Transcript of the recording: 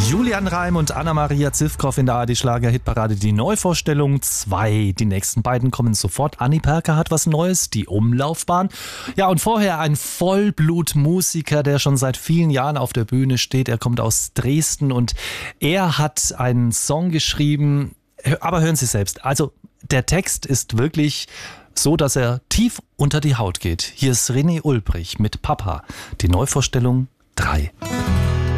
Julian Reim und Anna-Maria Zivkow in der ARD-Schlager-Hitparade, die Neuvorstellung 2. Die nächsten beiden kommen sofort. Anni Perker hat was Neues, die Umlaufbahn. Ja, und vorher ein Vollblutmusiker, der schon seit vielen Jahren auf der Bühne steht. Er kommt aus Dresden und er hat einen Song geschrieben. Aber hören Sie selbst. Also der Text ist wirklich so, dass er tief unter die Haut geht. Hier ist René Ulbrich mit Papa, die Neuvorstellung 3.